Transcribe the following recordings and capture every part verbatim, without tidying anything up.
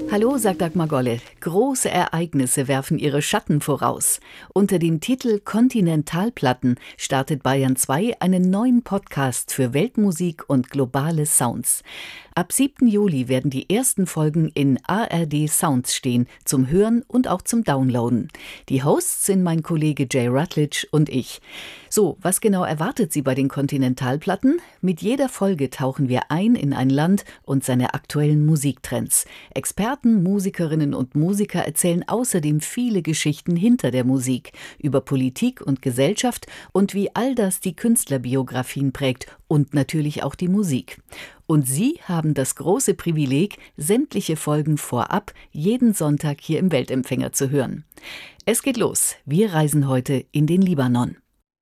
Hallo, sagt Dagmar Golle. Große Ereignisse werfen ihre Schatten voraus. Unter dem Titel Kontinentalplatten startet Bayern zwei einen neuen Podcast für Weltmusik und globale Sounds. Ab siebten Juli werden die ersten Folgen in A R D Sounds stehen, zum Hören und auch zum Downloaden. Die Hosts sind mein Kollege Jay Rutledge und ich. So, was genau erwartet Sie bei den Kontinentalplatten? Mit jeder Folge tauchen wir ein in ein Land und seine aktuellen Musiktrends. Experten, Musikerinnen und Musiker erzählen außerdem viele Geschichten hinter der Musik, über Politik und Gesellschaft und wie all das die Künstlerbiografien prägt und natürlich auch die Musik. Und Sie haben das große Privileg, sämtliche Folgen vorab jeden Sonntag hier im Weltempfänger zu hören. Es geht los. Wir reisen heute in den Libanon.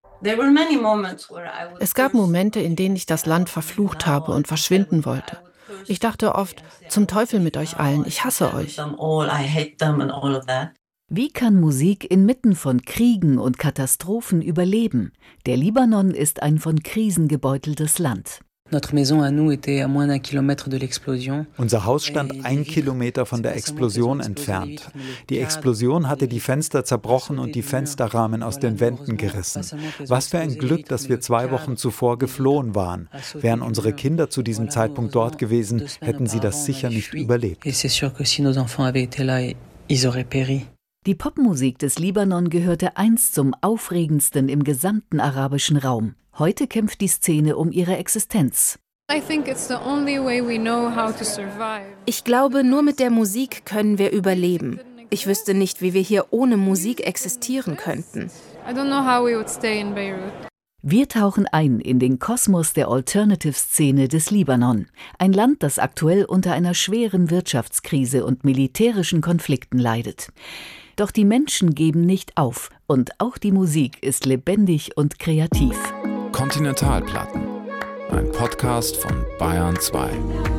Es gab Momente, in denen ich das Land verflucht habe und verschwinden wollte. Ich dachte oft, zum Teufel mit euch allen, ich hasse euch. Wie kann Musik inmitten von Kriegen und Katastrophen überleben? Der Libanon ist ein von Krisen gebeuteltes Land. Unser Haus stand ein Kilometer von der Explosion entfernt. Die Explosion hatte die Fenster zerbrochen und die Fensterrahmen aus den Wänden gerissen. Was für ein Glück, dass wir zwei Wochen zuvor geflohen waren. Wären unsere Kinder zu diesem Zeitpunkt dort gewesen, hätten sie das sicher nicht überlebt. Die Popmusik des Libanon gehörte einst zum aufregendsten im gesamten arabischen Raum. Heute kämpft die Szene um ihre Existenz. Ich glaube, nur mit der Musik können wir überleben. Ich wüsste nicht, wie wir hier ohne Musik existieren könnten. Wir tauchen ein in den Kosmos der Alternative-Szene des Libanon. Ein Land, das aktuell unter einer schweren Wirtschaftskrise und militärischen Konflikten leidet. Doch die Menschen geben nicht auf und auch die Musik ist lebendig und kreativ. Kontinentalplatten, ein Podcast von Bayern zwei.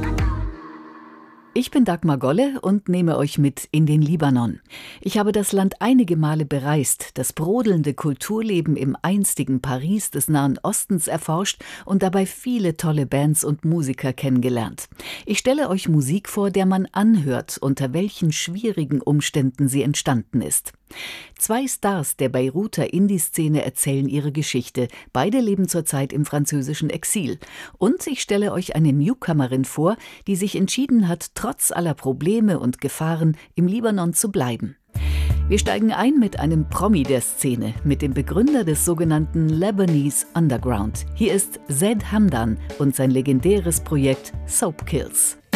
Ich bin Dagmar Golle und nehme euch mit in den Libanon. Ich habe das Land einige Male bereist, das brodelnde Kulturleben im einstigen Paris des Nahen Ostens erforscht und dabei viele tolle Bands und Musiker kennengelernt. Ich stelle euch Musik vor, der man anhört, unter welchen schwierigen Umständen sie entstanden ist. Zwei Stars der Beiruter Indie-Szene erzählen ihre Geschichte. Beide leben zurzeit im französischen Exil. Und ich stelle euch eine Newcomerin vor, die sich entschieden hat, trotz aller Probleme und Gefahren im Libanon zu bleiben. Wir steigen ein mit einem Promi der Szene, mit dem Begründer des sogenannten Lebanese Underground. Hier ist Zed Hamdan und sein legendäres Projekt Soap Kills.